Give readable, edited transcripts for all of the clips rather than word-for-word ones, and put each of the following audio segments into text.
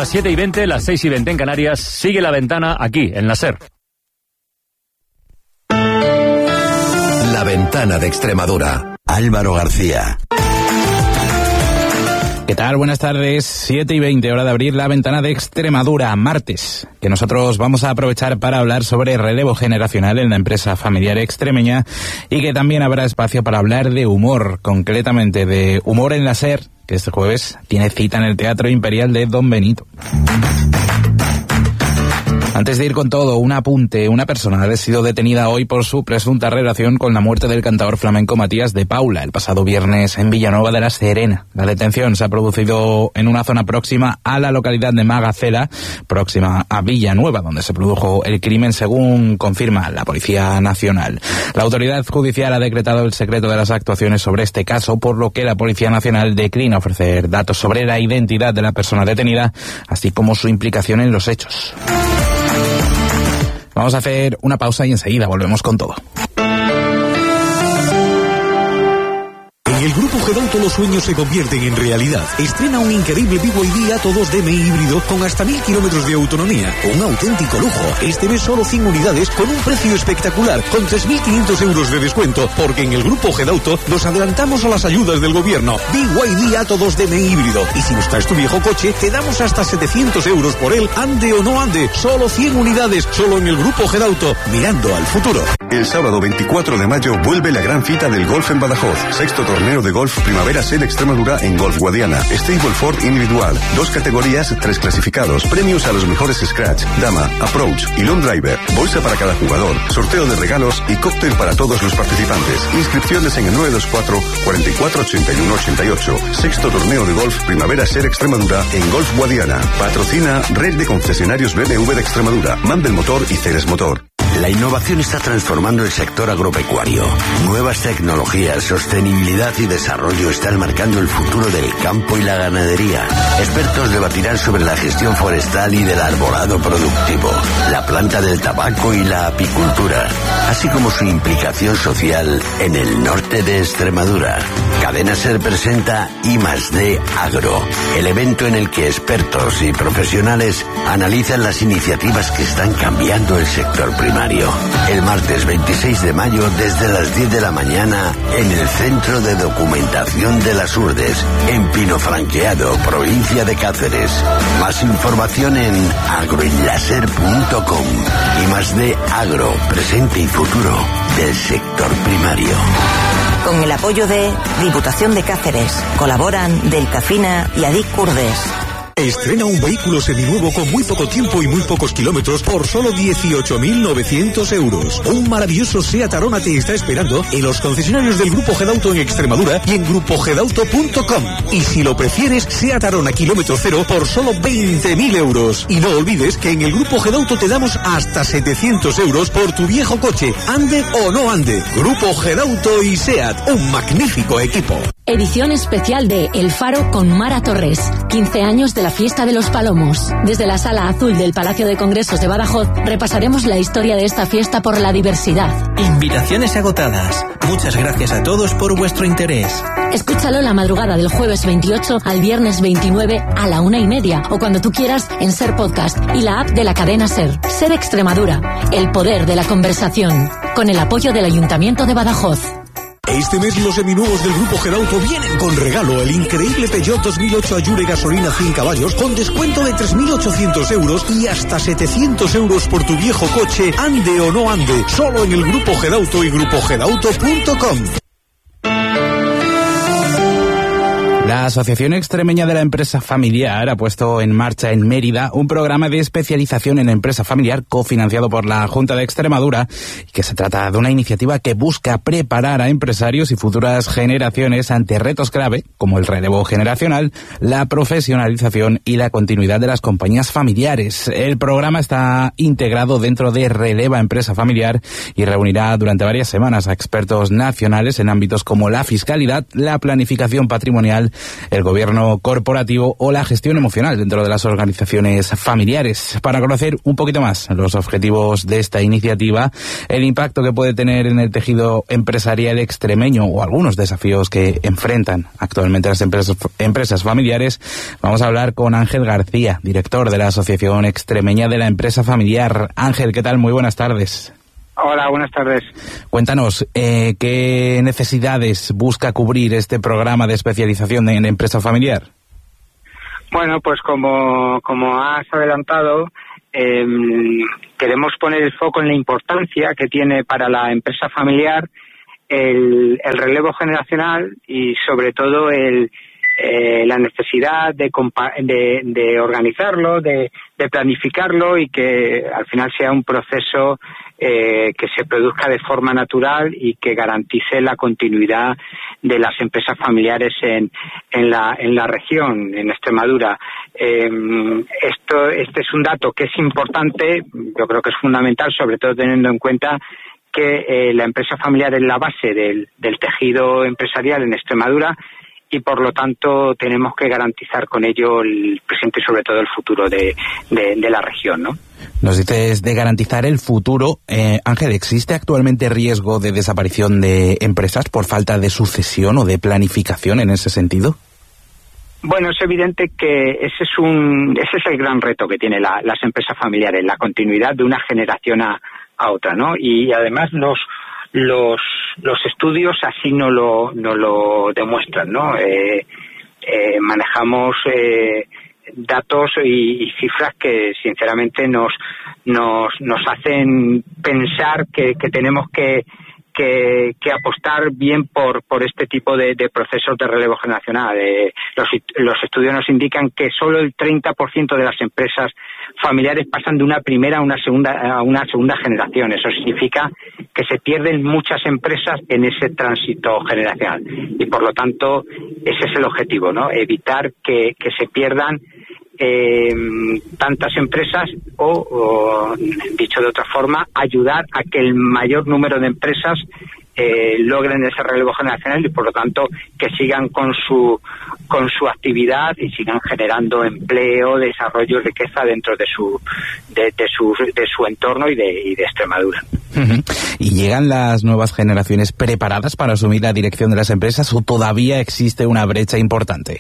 las 7:20, las 6:20 en Canarias. Sigue La Ventana aquí, en la SER. La Ventana de Extremadura. Álvaro García. ¿Qué tal? Buenas tardes, 7:20, hora de abrir La Ventana de Extremadura, martes, que nosotros vamos a aprovechar para hablar sobre relevo generacional en la empresa familiar extremeña y que también habrá espacio para hablar de humor, concretamente de humor en la SER, que este jueves tiene cita en el Teatro Imperial de Don Benito. Antes de ir con todo, un apunte. Una persona ha sido detenida hoy por su presunta relación con la muerte del cantador flamenco Matías de Paula el pasado viernes en Villanueva de la Serena. La detención se ha producido en una zona próxima a la localidad de Magacela, próxima a Villanueva, donde se produjo el crimen, según confirma la Policía Nacional. La autoridad judicial ha decretado el secreto de las actuaciones sobre este caso, por lo que la Policía Nacional declina ofrecer datos sobre la identidad de la persona detenida, así como su implicación en los hechos. Vamos a hacer una pausa y enseguida volvemos con todo. En el Grupo Gedauto los sueños se convierten en realidad. Estrena un increíble BYD Atto 2 DMI híbrido con hasta 1000 kilómetros de autonomía. Un auténtico lujo. Este mes solo 100 unidades con un precio espectacular, con 3.500 euros de descuento, porque en el Grupo Gedauto nos adelantamos a las ayudas del gobierno. BYD Atto 2 DMI híbrido. Y si nos traes tu viejo coche, te damos hasta 700 euros por él, ande o no ande. Solo 100 unidades, solo en el Grupo Gedauto, mirando al futuro. El sábado 24 de mayo vuelve la gran cita del golf en Badajoz. Sexto torneo de golf Primavera SER Extremadura en Golf Guadiana. Stableford individual. 2 categorías, 3 clasificados. Premios a los mejores scratch, dama, approach y long driver. Bolsa para cada jugador. Sorteo de regalos y cóctel para todos los participantes. Inscripciones en el 924 44 81 88. Sexto torneo de golf Primavera SER Extremadura en Golf Guadiana. Patrocina Red de Concesionarios BMW de Extremadura, Mandel Motor y Ceres Motor. La innovación está transformando el sector agropecuario. Nuevas tecnologías, sostenibilidad y desarrollo están marcando el futuro del campo y la ganadería. Expertos debatirán sobre la gestión forestal y del arbolado productivo, la planta del tabaco y la apicultura, así como su implicación social en el norte de Extremadura. Cadena SER presenta I+D Agro, el evento en el que expertos y profesionales analizan las iniciativas que están cambiando el sector primario. El martes 26 de mayo desde las 10 de la mañana en el Centro de Documentación de las Urdes, en Pinofranqueado, provincia de Cáceres. Más información en agroenlaser.com. I+D Agro, presente y futuro del sector primario. Con el apoyo de Diputación de Cáceres, colaboran Deltafina y Adic Kurdes. Estrena un vehículo seminuevo con muy poco tiempo y muy pocos kilómetros por solo 18.900 euros. Un maravilloso Seat Arona te está esperando en los concesionarios del Grupo Gedauto en Extremadura y en grupogedauto.com. Y si lo prefieres, Seat Arona kilómetro cero por solo 20.000 euros. Y no olvides que en el Grupo Gedauto te damos hasta 700 euros por tu viejo coche, ande o no ande. Grupo Gedauto y Seat, un magnífico equipo. Edición especial de El Faro con Mara Torres. 15 años de la Fiesta de los Palomos. Desde la Sala Azul del Palacio de Congresos de Badajoz repasaremos la historia de esta fiesta por la diversidad. Invitaciones agotadas. Muchas gracias a todos por vuestro interés. Escúchalo la madrugada del jueves 28 al viernes 29 a la 1:30 o cuando tú quieras en SER Podcast y la app de la cadena SER. SER Extremadura. El poder de la conversación. Con el apoyo del Ayuntamiento de Badajoz. Este mes los seminuevos del Grupo Gedauto vienen con regalo el increíble Peugeot 2008 Allure gasolina 100 caballos con descuento de 3.800 euros y hasta 700 euros por tu viejo coche, ande o no ande, solo en el Grupo Gedauto y grupogedauto.com. La Asociación Extremeña de la Empresa Familiar ha puesto en marcha en Mérida un programa de especialización en empresa familiar cofinanciado por la Junta de Extremadura, y que se trata de una iniciativa que busca preparar a empresarios y futuras generaciones ante retos clave como el relevo generacional, la profesionalización y la continuidad de las compañías familiares. El programa está integrado dentro de Releva Empresa Familiar y reunirá durante varias semanas a expertos nacionales en ámbitos como la fiscalidad, la planificación patrimonial, el gobierno corporativo o la gestión emocional dentro de las organizaciones familiares. Para conocer un poquito más los objetivos de esta iniciativa, el impacto que puede tener en el tejido empresarial extremeño o algunos desafíos que enfrentan actualmente las empresas familiares, vamos a hablar con Ángel García, director de la Asociación Extremeña de la Empresa Familiar. Ángel, ¿qué tal? Muy buenas tardes. Hola, buenas tardes. Cuéntanos, ¿qué necesidades busca cubrir este programa de especialización en empresa familiar? Bueno, pues como has adelantado, queremos poner el foco en la importancia que tiene para la empresa familiar el relevo generacional y sobre todo la necesidad de organizarlo, de planificarlo y que al final sea un proceso que se produzca de forma natural y que garantice la continuidad de las empresas familiares en la región, en Extremadura. Este es un dato que es importante, yo creo que es fundamental, sobre todo teniendo en cuenta que la empresa familiar es la base del tejido empresarial en Extremadura y por lo tanto tenemos que garantizar con ello el presente y sobre todo el futuro de la región, ¿no? Nos dices de garantizar el futuro. Ángel, ¿existe actualmente riesgo de desaparición de empresas por falta de sucesión o de planificación en ese sentido? Bueno, es evidente que ese es el gran reto que tienen las empresas familiares, la continuidad de una generación a otra, ¿no? Y además los estudios así no lo demuestran, ¿no? Manejamos datos y cifras que sinceramente nos hacen pensar que tenemos que apostar bien por este tipo de procesos de relevo generacional. Los estudios nos indican que solo el 30% de las empresas familiares pasan de una primera a una segunda generación. Eso significa que se pierden muchas empresas en ese tránsito generacional y por lo tanto ese es el objetivo, ¿no? Evitar que se pierdan tantas empresas o dicho de otra forma, ayudar a que el mayor número de empresas logren ese relevo generacional y por lo tanto que sigan con su actividad y sigan generando empleo, desarrollo y riqueza dentro de su entorno y de Extremadura. ¿Y llegan las nuevas generaciones preparadas para asumir la dirección de las empresas o todavía existe una brecha importante?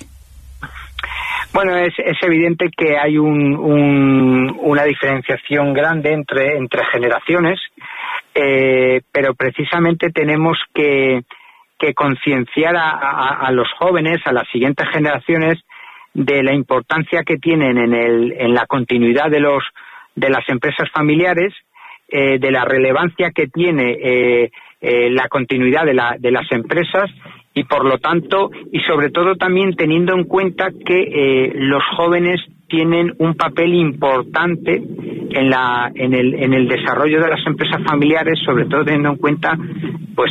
Bueno, es evidente que hay una diferenciación grande entre generaciones, pero precisamente tenemos que concienciar a los jóvenes, a las siguientes generaciones, de la importancia que tienen en la continuidad de las empresas familiares, de la relevancia que tiene la continuidad de las empresas y por lo tanto y sobre todo también teniendo en cuenta que los jóvenes tienen un papel importante en el desarrollo de las empresas familiares, sobre todo teniendo en cuenta pues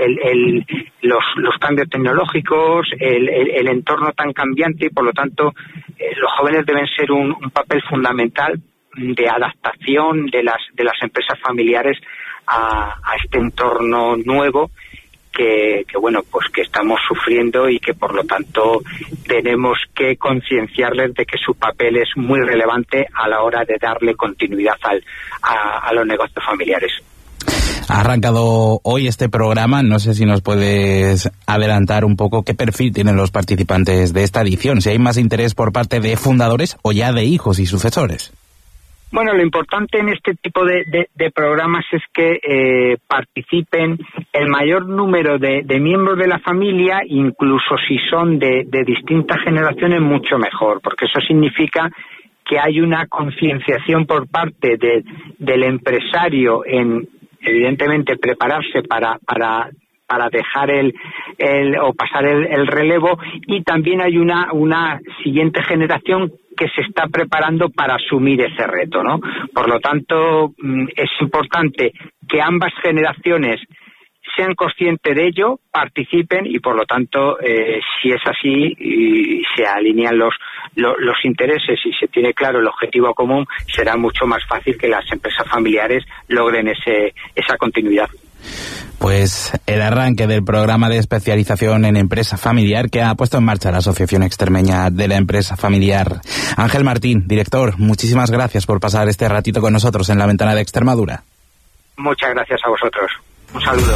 los cambios tecnológicos, el entorno tan cambiante y por lo tanto los jóvenes deben ser un papel fundamental de adaptación de las empresas familiares a este entorno nuevo que bueno, pues que estamos sufriendo y que por lo tanto tenemos que concienciarles de que su papel es muy relevante a la hora de darle continuidad a los negocios familiares. Ha arrancado hoy este programa, no sé si nos puedes adelantar un poco qué perfil tienen los participantes de esta edición, si hay más interés por parte de fundadores o ya de hijos y sucesores. Bueno, lo importante en este tipo de programas es que participen el mayor número de miembros de la familia, incluso si son de distintas generaciones, mucho mejor, porque eso significa que hay una concienciación por parte del empresario en, evidentemente, prepararse para dejar o pasar el relevo y también hay una siguiente generación que se está preparando para asumir ese reto, ¿no? Por lo tanto, es importante que ambas generaciones sean conscientes de ello, participen y, por lo tanto, si es así y se alinean los intereses y se tiene claro el objetivo común, será mucho más fácil que las empresas familiares logren esa continuidad. Pues el arranque del programa de especialización en empresa familiar que ha puesto en marcha la Asociación Extremeña de la Empresa Familiar. Ángel Martín, director, muchísimas gracias por pasar este ratito con nosotros en La Ventana de Extremadura. Muchas gracias a vosotros. Un saludo.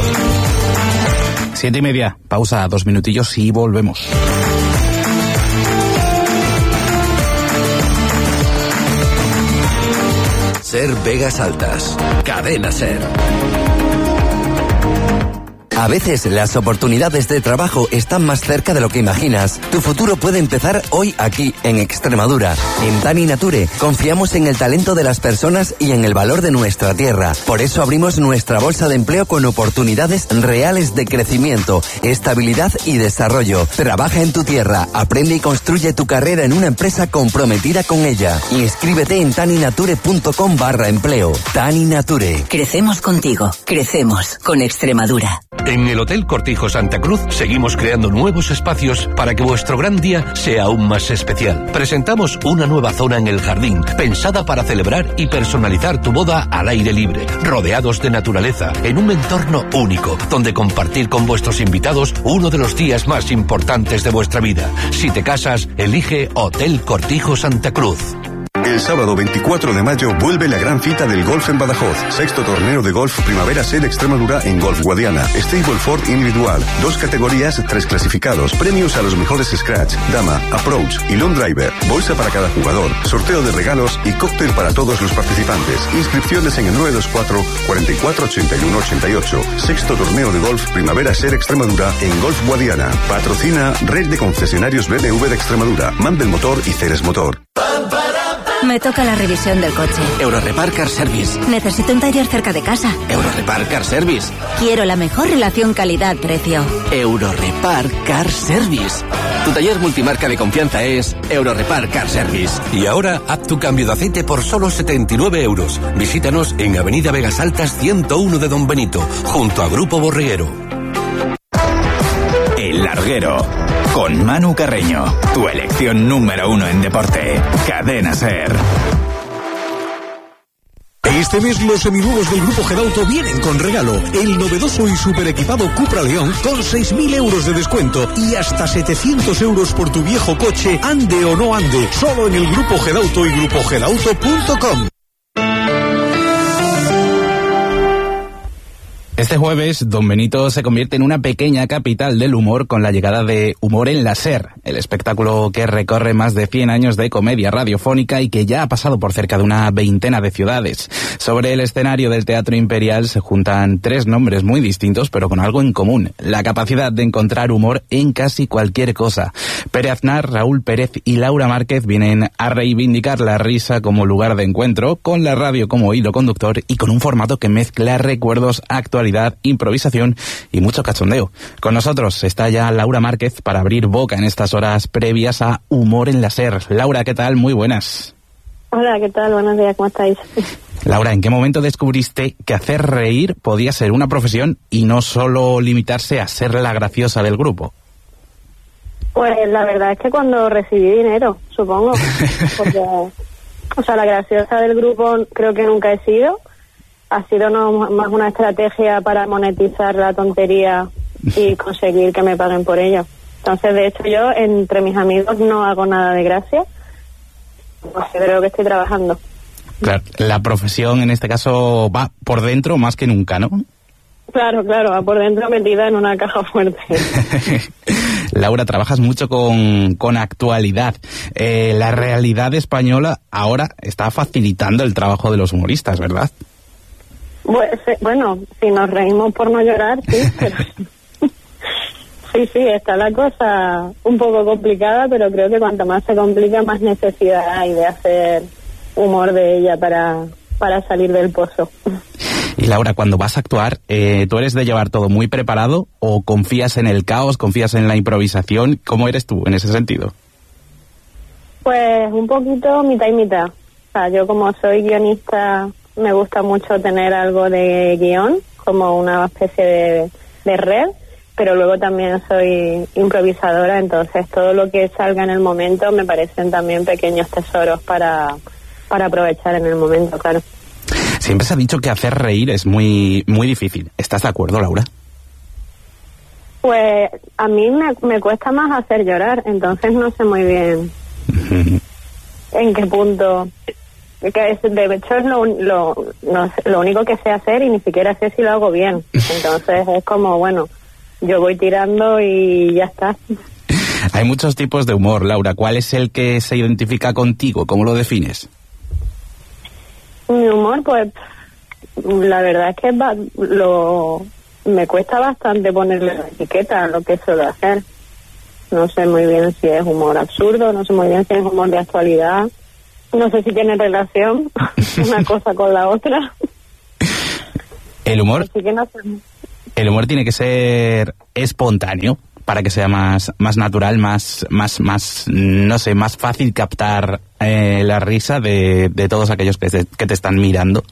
7:30, pausa, 2 minutillos y volvemos. Ser Vegas Altas. Cadena Ser. A veces las oportunidades de trabajo están más cerca de lo que imaginas. Tu futuro puede empezar hoy aquí, en Extremadura. En Tani Nature confiamos en el talento de las personas y en el valor de nuestra tierra. Por eso abrimos nuestra bolsa de empleo con oportunidades reales de crecimiento, estabilidad y desarrollo. Trabaja en tu tierra, aprende y construye tu carrera en una empresa comprometida con ella. Inscríbete en taninature.com/empleo. Tani Nature. Crecemos contigo, crecemos con Extremadura. En el Hotel Cortijo Santa Cruz seguimos creando nuevos espacios para que vuestro gran día sea aún más especial. Presentamos una nueva zona en el jardín, pensada para celebrar y personalizar tu boda al aire libre, rodeados de naturaleza, en un entorno único, donde compartir con vuestros invitados uno de los días más importantes de vuestra vida. Si te casas, elige Hotel Cortijo Santa Cruz. El sábado 24 de mayo vuelve la gran cita del golf en Badajoz. 6º torneo de golf Primavera Ser Extremadura en Golf Guadiana. Stableford individual. 2 categorías, 3 clasificados. Premios a los mejores scratch, dama, approach y long driver. Bolsa para cada jugador. Sorteo de regalos y cóctel para todos los participantes. Inscripciones en el 924 44 81 88. 6º torneo de golf Primavera Ser Extremadura en Golf Guadiana. Patrocina Red de Concesionarios BMW de Extremadura. Mandel Motor y Ceres Motor. Me toca la revisión del coche. Eurorepar Car Service. Necesito un taller cerca de casa. Eurorepar Car Service. Quiero la mejor relación calidad-precio. Eurorepar Car Service. Tu taller multimarca de confianza es Eurorepar Car Service. Y ahora, haz tu cambio de aceite por solo 79 euros. Visítanos en Avenida Vegas Altas 101 de Don Benito, junto a Grupo Borreguero. El Larguero, con Manu Carreño, tu elección número 1 en deporte. Cadena Ser. Este mes los seminuevos del Grupo Gedauto vienen con regalo. El novedoso y super equipado Cupra León con 6.000 euros de descuento y hasta 700 euros por tu viejo coche, ande o no ande. Solo en el Grupo Gedauto y grupogedauto.com. Este jueves, Don Benito se convierte en una pequeña capital del humor con la llegada de Humor en la Ser, el espectáculo que recorre más de 100 años de comedia radiofónica y que ya ha pasado por cerca de una veintena de ciudades. Sobre el escenario del Teatro Imperial se juntan 3 nombres muy distintos, pero con algo en común: la capacidad de encontrar humor en casi cualquier cosa. Pere Aznar, Raúl Pérez y Laura Márquez vienen a reivindicar la risa como lugar de encuentro, con la radio como hilo conductor y con un formato que mezcla recuerdos, actualidad, improvisación y mucho cachondeo. Con nosotros está ya Laura Márquez para abrir boca en estas horas previas a Humor en la Ser. Laura, ¿qué tal? Muy buenas. Hola, ¿qué tal? Buenos días, ¿cómo estáis? Laura, ¿en qué momento descubriste que hacer reír podía ser una profesión y no solo limitarse a ser la graciosa del grupo? Pues la verdad es que cuando recibí dinero, supongo. Porque, la graciosa del grupo creo que nunca he sido. Ha sido más una estrategia para monetizar la tontería y conseguir que me paguen por ello. Entonces, de hecho, yo entre mis amigos no hago nada de gracia. Considero que estoy trabajando. Claro, la profesión en este caso va por dentro más que nunca, ¿no? Claro, va por dentro metida en una caja fuerte. Laura, trabajas mucho con actualidad. La realidad española ahora está facilitando el trabajo de los humoristas, ¿verdad? Bueno, si nos reímos por no llorar, sí, pero sí, está la cosa un poco complicada, pero creo que cuanto más se complica, más necesidad hay de hacer humor de ella para salir del pozo. Y Laura, cuando vas a actuar, ¿tú eres de llevar todo muy preparado o confías en el caos, confías en la improvisación? ¿Cómo eres tú en ese sentido? Pues un poquito mitad y mitad. O sea, yo como soy guionista, me gusta mucho tener algo de guión, como una especie de red, pero luego también soy improvisadora, entonces todo lo que salga en el momento me parecen también pequeños tesoros para aprovechar en el momento, claro. Siempre se ha dicho que hacer reír es muy, muy difícil. ¿Estás de acuerdo, Laura? Pues a mí me cuesta más hacer llorar, entonces no sé muy bien en qué punto. De hecho es lo único que sé hacer y ni siquiera sé si lo hago bien. Entonces es como, bueno, yo voy tirando y ya está. Hay muchos tipos de humor, Laura. ¿Cuál es el que se identifica contigo? ¿Cómo lo defines? Mi humor, pues, la verdad es que me cuesta bastante ponerle la etiqueta a lo que suelo hacer. No sé muy bien si es humor absurdo, no sé muy bien si es humor de actualidad. No sé si tiene relación una cosa con la otra. El humor... Así que no sé. El humor tiene que ser espontáneo para que sea más natural, más no sé, más fácil captar la risa de todos aquellos que te están mirando.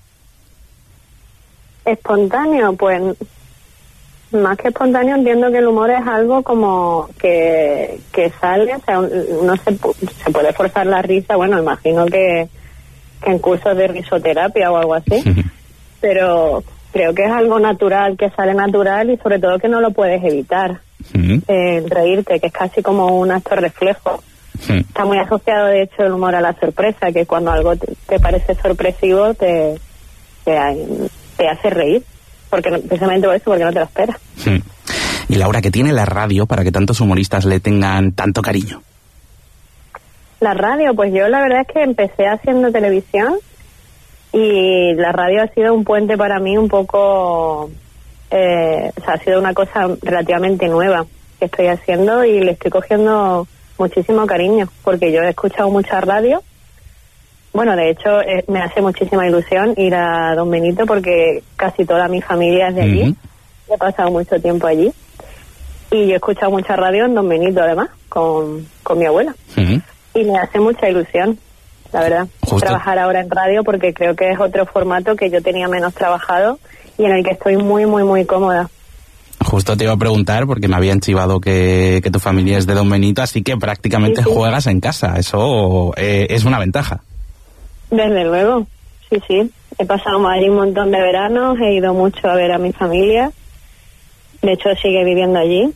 Espontáneo, pues más que espontáneo entiendo que el humor es algo como que sale, o sea, no se puede forzar la risa, bueno, imagino que en cursos de risoterapia o algo así, pero creo que es algo natural, que sale natural y sobre todo que no lo puedes evitar. Reírte, que es casi como un acto reflejo. Está muy asociado, de hecho, el humor a la sorpresa, que cuando algo te parece sorpresivo te hace reír, precisamente por eso, porque no te lo esperas. Y Laura, ¿qué tiene la radio para que tantos humoristas le tengan tanto cariño? La radio, pues yo la verdad es que empecé haciendo televisión y la radio ha sido un puente para mí un poco, o sea, ha sido una cosa relativamente nueva que estoy haciendo y le estoy cogiendo muchísimo cariño, porque yo he escuchado mucha radio. Bueno, de hecho, me hace muchísima ilusión ir a Don Benito porque casi toda mi familia es de allí. He pasado mucho tiempo allí. Y yo he escuchado mucha radio en Don Benito, además, con mi abuela. Y me hace mucha ilusión, la verdad, trabajar ahora en radio, porque creo que es otro formato que yo tenía menos trabajado y en el que estoy muy, muy, muy cómoda. Justo te iba a preguntar, porque me habían chivado que tu familia es de Don Benito, así que prácticamente juegas en casa. Eso es una ventaja. Desde luego, sí. He pasado allí un montón de veranos, he ido mucho a ver a mi familia. De hecho, sigue viviendo allí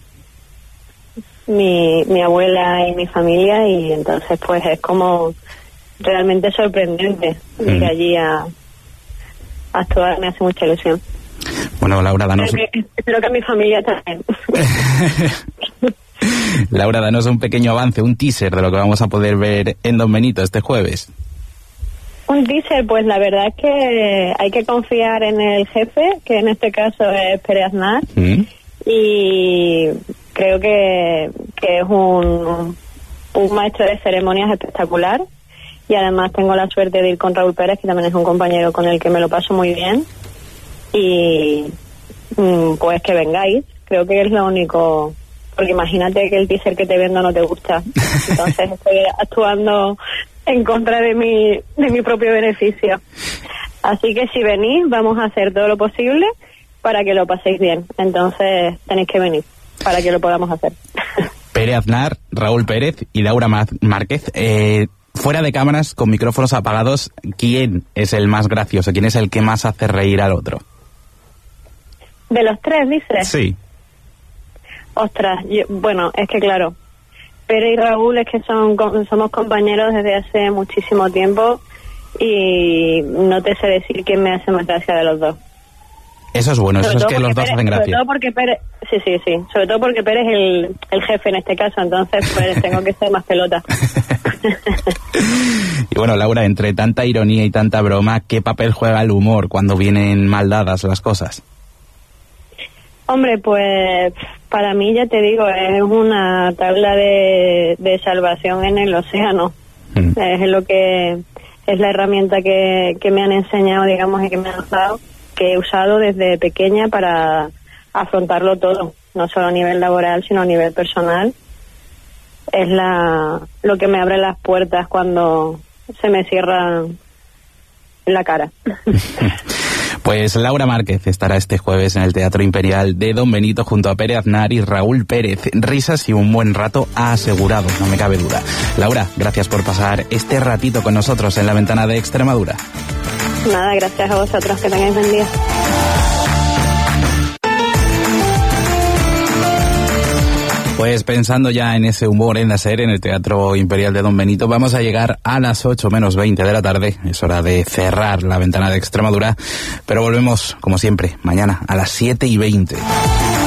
mi abuela y mi familia, y entonces pues es como realmente sorprendente ir allí a actuar. Me hace mucha ilusión. Bueno, Laura, danos... Espero que a mi familia también. Laura, danos un pequeño avance, un teaser de lo que vamos a poder ver en Don Benito este jueves. Un teaser, pues la verdad es que hay que confiar en el jefe, que en este caso es Pere Aznar, y creo que es un maestro de ceremonias espectacular, y además tengo la suerte de ir con Raúl Pérez, que también es un compañero con el que me lo paso muy bien, y pues que vengáis, creo que es lo único, porque imagínate que el teaser que te vendo no te gusta, entonces estoy actuando en contra de mi propio beneficio. Así que si venís, vamos a hacer todo lo posible para que lo paséis bien. Entonces tenéis que venir para que lo podamos hacer. Pere Aznar, Raúl Pérez y Laura Márquez. Fuera de cámaras, con micrófonos apagados, ¿quién es el más gracioso? ¿Quién es el que más hace reír al otro? ¿De los tres, dices? Sí. Ostras, bueno, es que claro, Pere y Raúl es que somos compañeros desde hace muchísimo tiempo y no te sé decir quién me hace más gracia de los dos. Eso es bueno, eso es que los dos hacen gracia. Sobre todo porque Pere, sí, sobre todo porque Pere es el jefe en este caso, entonces pues tengo que ser más pelota. Y bueno, Laura, entre tanta ironía y tanta broma, ¿qué papel juega el humor cuando vienen mal dadas las cosas? Hombre, pues para mí, ya te digo, es una tabla de salvación en el océano. Es lo que es la herramienta que me han enseñado, digamos, y que me han dado, que he usado desde pequeña para afrontarlo todo, no solo a nivel laboral, sino a nivel personal. Es lo que me abre las puertas cuando se me cierra la cara. Pues Laura Márquez estará este jueves en el Teatro Imperial de Don Benito junto a Pere Aznar y Raúl Pérez. Risas y un buen rato asegurado, no me cabe duda. Laura, gracias por pasar este ratito con nosotros en La Ventana de Extremadura. Nada, gracias a vosotros, que tengáis buen día. Pues pensando ya en ese humor en la serie, en el Teatro Imperial de Don Benito, vamos a llegar a las 8 menos 20 de la tarde. Es hora de cerrar la ventana de Extremadura, pero volvemos, como siempre, mañana a las 7:20.